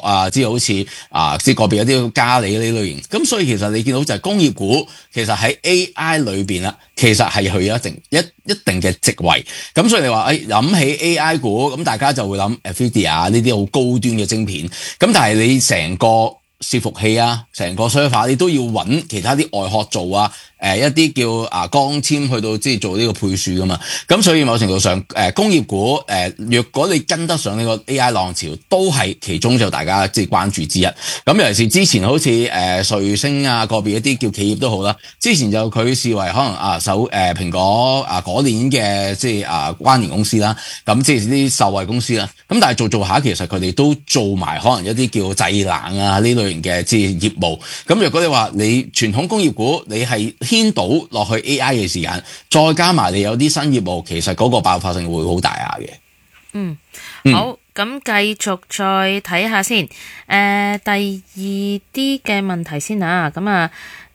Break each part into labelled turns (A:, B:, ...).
A: 啊，即係好似即係個別一啲嘉里呢類型。咁所以其實你見到就係工業股其實喺 AI 裏邊啦，其實係佢有一定嘅席位。咁所以你話諗起 AI 股，咁大家就會諗 NVIDIA 呢啲好高端嘅晶片。咁但係你成個伺服器啊，成個 server 你都要揾其他啲外殼做啊，一啲叫光纖去到即係做呢個配數噶嘛。咁所以某程度上工業股若果你跟得上呢個 AI 浪潮，都係其中就大家即係關注之一。咁尤其是之前好似瑞聲啊，個別一啲叫企業都好啦，之前就佢視為可能蘋果嗰年嘅即係關聯公司啦，咁即係啲受惠公司啦。咁但係做下其實佢哋都做埋可能一啲叫製冷啊呢類型嘅即係業務。咁若果你話你傳統工業股你係牽到落去 AI 嘅時間，再加埋你有啲新業務，其實嗰個爆發性會好大下嘅。
B: 好，咁繼續再睇下先。第二啲嘅問題先啊，咁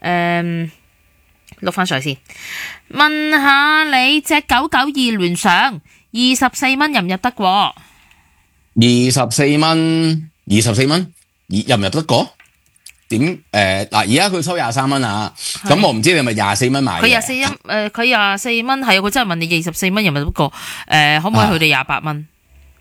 B: 錄翻上先。問下你隻992聯想24蚊入唔入得過
A: ？24蚊入唔入得過？點嗱？而家佢收23蚊啊，咁我唔知你係咪24蚊買嘅？
B: 佢24蚊係，佢真係問你24蚊入唔入得過？可唔可以去到28蚊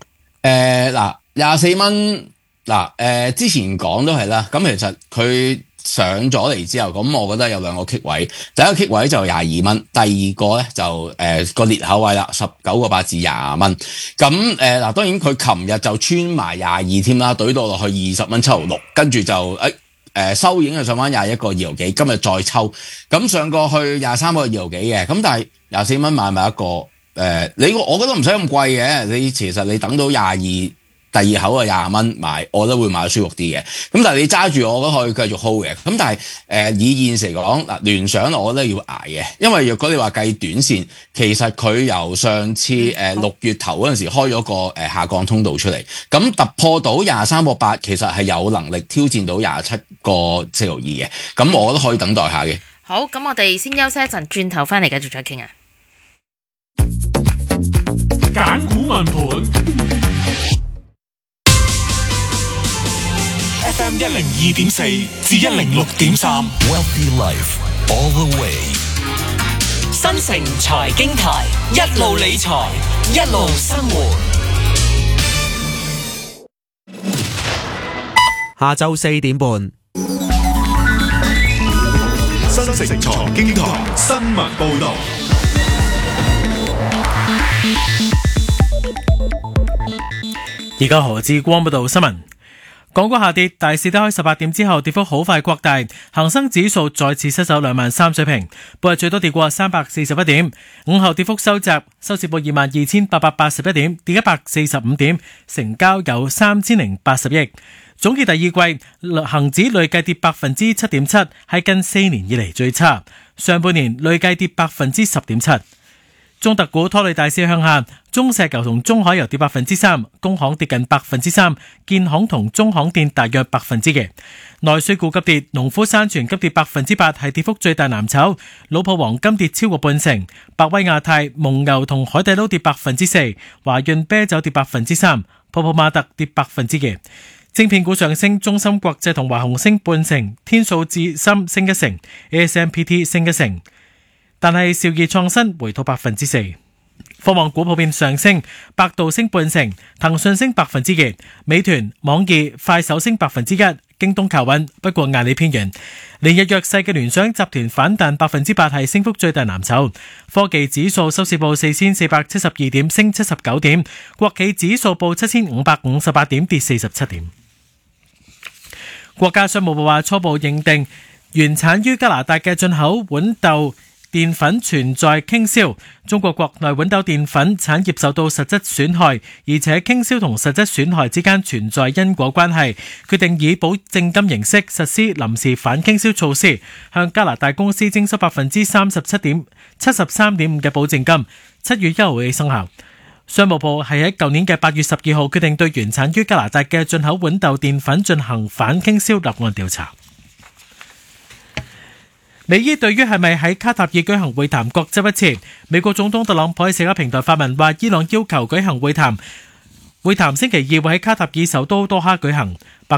A: ？24蚊之前講都係啦。咁其實佢上咗嚟之後，咁我覺得有兩個棘位。第一個棘位就22蚊，第二個咧就個裂口位啦，19個8至20蚊。咁當然佢琴日就穿埋22添啦，懟到落去20蚊7毫6，跟住就收影就上翻21個2毫幾，今日再抽，咁上過去23個2毫幾嘅，咁但係24蚊買埋一個我覺得唔使咁貴嘅，其實你等到22第二口20蚊買，我覺得會買得舒服啲嘅。咁但係你揸住，我覺得可以繼續 hold 嘅。咁但係以現時嚟講，聯想我覺得要捱嘅，因為若果你話計短線，其實佢由上次6月頭嗰陣時開咗個下降通道出嚟，咁突破到23個8，其實係有能力挑戰到27個4毫2嘅。咁我覺得可以等待下嘅。
B: 好，咁我哋先休息一陣，轉頭翻嚟繼續再傾啊。
C: 揀股問盤FM 102.4至106.3
D: Wealthy Life all the way。
E: 新城財經台，一路理財，一路生活。
F: 下晝4點半，
C: 新城財經台新聞報道。
G: 而家何志光報道新聞。港股下跌，大市低開18點之後，跌幅好快擴大，恒生指數再次失守23000水平，半日最多跌過341點，午後跌幅收窄，收市報22881點，跌145點，成交有3080億。總結第二季，恒指累計跌7.7%，係近4年以嚟最差，上半年累計跌10.7%。中特股拖累大市向下，中石油同中海油跌3%，工行跌近3%，建行同中行跌大約2%。內需股急跌，農夫山泉急跌8%，係跌幅最大藍籌。老鋪黃金跌超過半成，百威亞太、蒙牛同海底撈跌4%，華潤啤酒跌3%，泡泡瑪特跌2%。晶片股上升，中芯國際同華虹升半成，天數智深升1成 ，ASMPT 升1成。但係兆易創新回吐4%。科網股普遍上升，百度升半成，騰訊升2%，美團、網易、快手升1%，京東靠穩，不過阿里偏軟。連日弱勢嘅聯想集團反彈8%，係升幅最大藍籌。科技指數收市報4472點，升79點。國企指數報7558點，跌47點。國家商務部話初步認定原產於加拿大嘅進口豌豆澱粉存在傾銷，中國國內豌豆澱粉產業受到實質損害，而且傾銷同實質損害之間存在因果關係，決定以保證金形式實施臨時反傾銷措施，向加拿大公司徵收37.73.5% 嘅保證金，7月1號起生效。商務部係喺舊年嘅8月12號決定對原產於加拿大嘅進口豌豆澱粉進行反傾銷立案調查。美伊對於係咪喺卡塔爾舉行會談各執一詞，美國總統特朗普喺社交平台發文話伊朗要求舉行會談星期二會喺卡塔爾首都多哈舉行。白